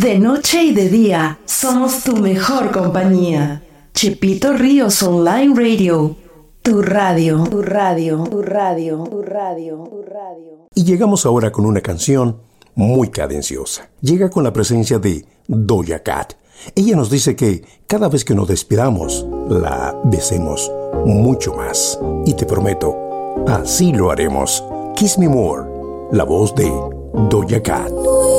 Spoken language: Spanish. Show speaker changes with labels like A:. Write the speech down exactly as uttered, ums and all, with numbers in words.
A: De noche y de día, somos tu mejor compañía. Chepito Ríos Online Radio. Tu radio, tu radio, tu radio, tu radio, tu radio.
B: Y llegamos ahora con una canción muy cadenciosa. Llega con la presencia de Doja Cat. Ella nos dice que cada vez que nos despidamos, la besemos mucho más. Y te prometo, así lo haremos. Kiss Me More, la voz de Doja Cat.